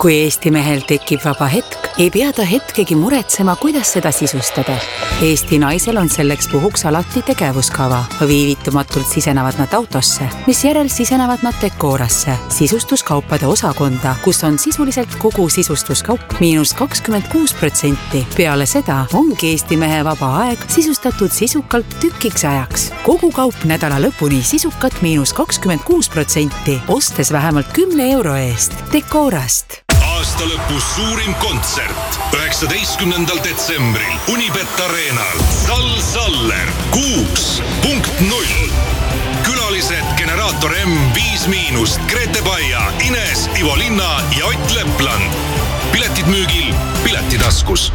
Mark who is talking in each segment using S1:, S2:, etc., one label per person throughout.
S1: Kui Eesti mehel tekib vaba hetk, ei pea ta hetkegi muretsema, kuidas seda sisustada. Eesti naisel on selleks puhuks alati tegevuskava. Viivitumatult sisenevad nad autosse, mis järel sisenevad nad Decorasse, sisustuskaupade osakonda, kus on sisuliselt kogu sisustuskaup -26%. Peale seda ongi Eesti mehe vaba aeg sisustatud sisukalt tükiks ajaks. Kogu kaup nädala lõpuni sisukat -26%, ostes vähemalt 10 euro eest. Decorast.
S2: Aasta lõpus suurim kontsert 19. detsembril Unibet Arenal. Saller 6.0. Külalised Generaator M5-, Grete Baia, Ines, Ivo Linna ja Ott Lepland. Piletid müügil Piletitaskus.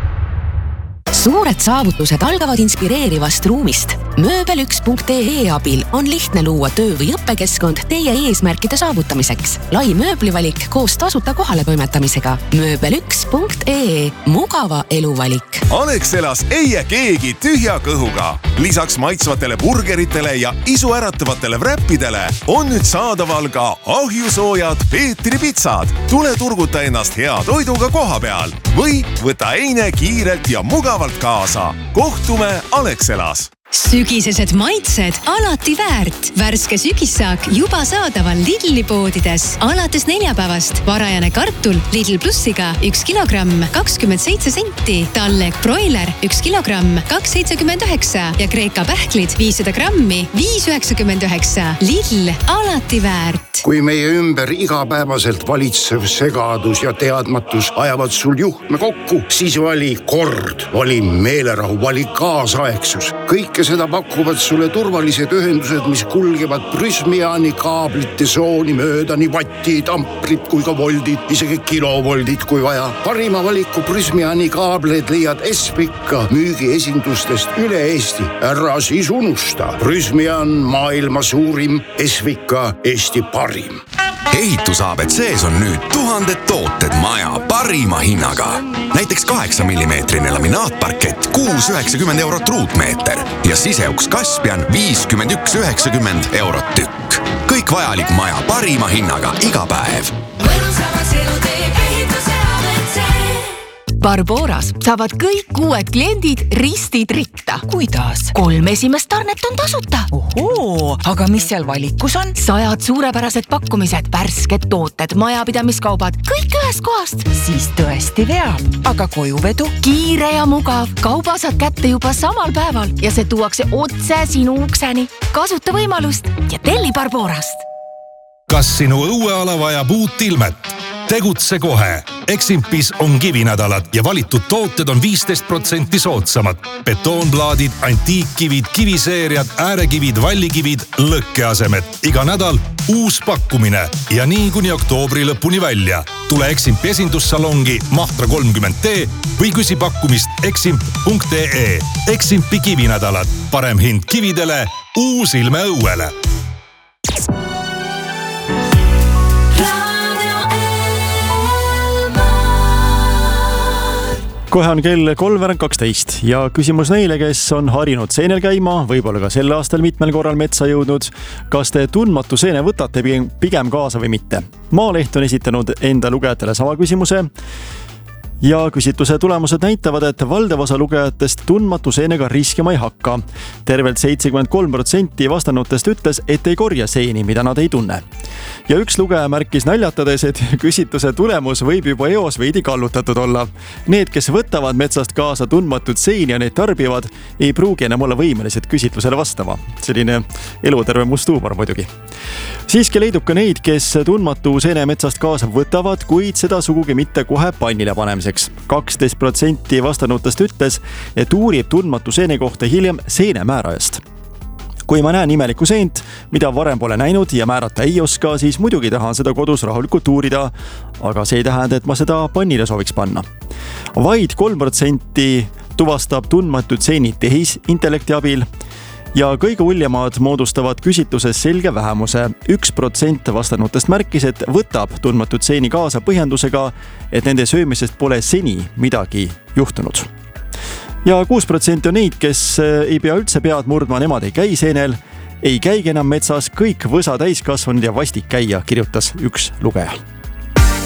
S3: Suured saavutused algavad inspireerivast ruumist. Mööbel1.ee abil on lihtne luua töö- või õppekeskkond teie eesmärkide saavutamiseks. Lai mööblivalik koos tasuta kohaletoimetamisega. Mööbel1.ee. Mugava eluvalik.
S4: Alexelas ei jää keegi tühja kõhuga. Lisaks maitsvatele burgeritele ja isuäratavatele wrappidele on nüüd saadaval ka ahjusoojad Peetri pitsad. Tule turguta ennast hea toiduga koha peal või võta eine kiirelt ja mugavalt kaasa. Kohtume Alexelas.
S5: Sügisesed maitsed alati väärt. Värske sügissaak juba saadaval Lidli poodides. Alates neljapäevast varajane kartul Lidl Plussiga 1 kilogramm 27 senti. Tallek broiler 1 kilogramm 2,79 ja Kreeka pähklid 500 grammi 5,99. Lidl alati väärt.
S6: Kui meie ümber igapäevaselt valitsev segadus ja teadmatus ajavad sul juhtme kokku, siis vali kord, vali meelerahu, vali kaasaegsus. Kõike seda pakuvad sulle turvalised ühendused, mis kulgevad Prysmiani kaablite sooni mööda, nii vattid, amprid kui ka voldid, isegi kilovoldid kui vaja. Parima valiku Prysmiani kaableid leiad Espika müügiesindustest üle Eesti. Ära siis unusta. Prysmian maailma suurim, Espika Eesti parim.
S7: Ehitus ABC-s on nüüd 1000 tooted maja parima hinnaga. Näiteks 8 mm laminaatparkett 6,90 eurot ruutmeeter ja siseuks Kaspian 51,90 eurot tükk. Kõik vajalik maja parima hinnaga iga päev.
S3: Barboras saavad kõik uued kliendid ristid ritta.
S8: Kuidas?
S3: 3 esimest tarnet on tasuta.
S8: Ohoo, aga mis seal valikus on?
S3: 100 suurepärased pakkumised, värsked tooted, majapidamiskaubad, kõik ühest kohast.
S8: Siis tõesti veab. Aga kojuvedu?
S3: Kiire ja mugav. Kauba saad kätte juba samal päeval ja see tuuakse otse sinu ukseni. Kasuta võimalust ja telli Barborast.
S2: Kas sinu õueala vajab uut ilmet? Tegutse kohe. Eximpis on kivinädalad ja valitud tooted on 15% soodsamad. Betoonplaadid, antiikkivid, kiviseeriad, äärekivid, vallikivid, lõkkeasemed. Iga nädal uus pakkumine ja nii kuni oktoobri lõpuni välja. Tule Eximpi esindussalongi Mahtra 30T või küsi pakkumist eximp.ee. Eximpi kivinädalad. Parem hind kividele, uus ilme õuele.
S9: Kohe on kell 3:12 ja küsimus neile, kes on harinud seenel käima, võib-olla ka sel aastal mitmel korral metsa jõudnud. Kas te tundmatu seene võtate pigem kaasa või mitte? Maaleht on esitanud enda lugejatele sama küsimuse. Ja küsitluse tulemused näitavad, et valdav osa lugejatest tundmatu seenega riskima ei hakka. Tervelt 73% vastanutest ütles, et ei korja seeni, mida nad ei tunne. Ja üks lugeja märkis naljatades, et küsitluse tulemus võib juba eos veidi kallutatud olla. Need, kes võtavad metsast kaasa tundmatud seeni ja neid tarbivad, ei pruugi enam olla võimelised küsitlusele vastama. Selline eluterve must huumor muidugi. Siiski leidub ka neid, kes tundmatu seene metsast kaasa võtavad, kuid seda sugugi mitte kohe pannile panemiseks. 12% vastanutest ütles, et uurib tundmatu seene kohta hiljem seenemäärajast. Kui ma näen imelikku seent, mida varem pole näinud ja määrata ei oska, siis muidugi tahan seda kodus rahulikult uurida, aga see ei tähenda, et ma seda pannile sooviks panna. Vaid 3% tuvastab tundmatud seenid tehisintellekti abil ja kõige hullemad moodustavad küsitluses selge vähemuse. 1% vastanutest märkis, et võtab tundmatud seeni kaasa põhjendusega, et nende söömisest pole seni midagi juhtunud. Ja 6% on neid, kes ei pea üldse pead murdma, nemad ei käi seenel, ei käigi enam metsas, kõik võsa täiskasvanud ja vastik käia, kirjutas üks lugeja.